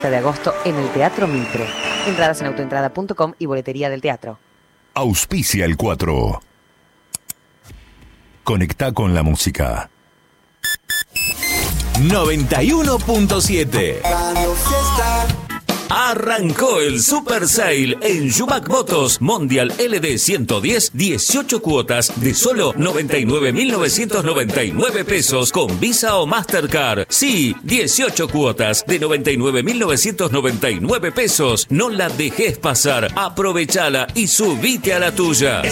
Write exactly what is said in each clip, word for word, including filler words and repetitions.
de agosto en el Teatro Mitre. Entradas en autoentrada punto com y boletería del teatro. Auspicia el cuatro. Conecta con la música. noventa y uno punto siete. Arrancó el Super Sale en Yumac Motos Mondial L D ciento diez, dieciocho cuotas de solo noventa y nueve mil novecientos noventa y nueve pesos con Visa o Mastercard. Sí, dieciocho cuotas de noventa y nueve mil novecientos noventa y nueve pesos. No la dejes pasar, aprovechala y subite a la tuya.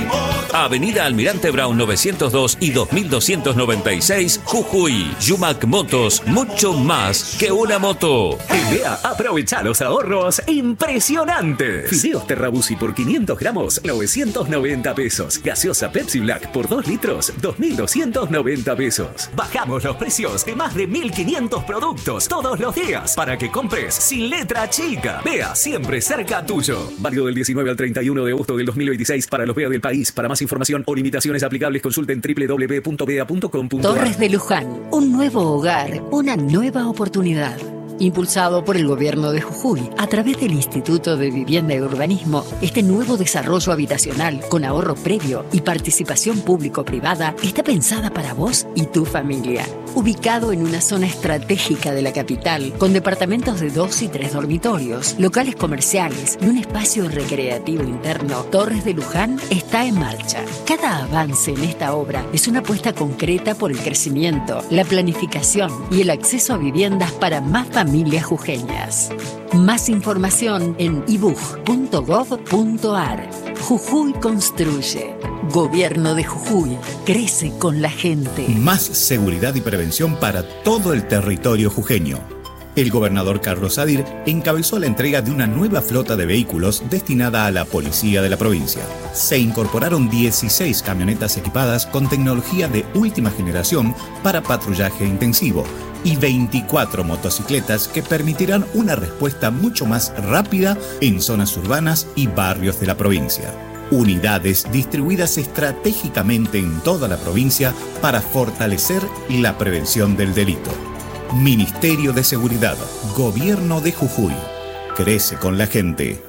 Avenida Almirante Brown novecientos dos y dos mil doscientos noventa y seis, Jujuy. Yumac Motos, mucho más que una moto. En B E A, aprovecha los ahorros impresionantes. Fideos Terrabusi por quinientos gramos, novecientos noventa pesos. Gaseosa Pepsi Black por dos litros, dos mil doscientos noventa pesos. Bajamos los precios de más de mil quinientos productos todos los días para que compres sin letra chica. B E A, siempre cerca tuyo. Válido del diecinueve al treinta y uno de agosto del dos mil veintiséis para los B E A del país. Para más información o limitaciones aplicables, consulten doble u doble u doble u punto b e a punto com punto a r. Torres de Luján, un nuevo hogar, una nueva oportunidad. Impulsado por el gobierno de Jujuy a través del Instituto de Vivienda y Urbanismo, este nuevo desarrollo habitacional con ahorro previo y participación público-privada está pensada para vos y tu familia. Ubicado en una zona estratégica de la capital, con departamentos de dos y tres dormitorios, locales comerciales y un espacio recreativo interno, Torres de Luján está en marcha. Cada avance en esta obra es una apuesta concreta por el crecimiento, la planificación y el acceso a viviendas para más familias. Familias jujeñas. Más información en i b u j punto gov punto a r. Jujuy construye. Gobierno de Jujuy. Crece con la gente. Más seguridad y prevención para todo el territorio jujeño. El gobernador Carlos Sadir encabezó la entrega de una nueva flota de vehículos destinada a la policía de la provincia. Se incorporaron dieciséis camionetas equipadas con tecnología de última generación para patrullaje intensivo y veinticuatro motocicletas que permitirán una respuesta mucho más rápida en zonas urbanas y barrios de la provincia. Unidades distribuidas estratégicamente en toda la provincia para fortalecer la prevención del delito. Ministerio de Seguridad, Gobierno de Jujuy. Crece con la gente.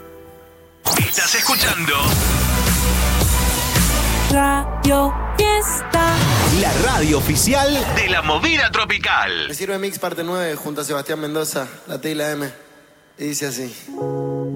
Estás escuchando Radio Fiesta, la radio oficial de la movida tropical. Me sirve Mix parte nueve junto a Sebastián Mendoza, la T y la M. Y dice así.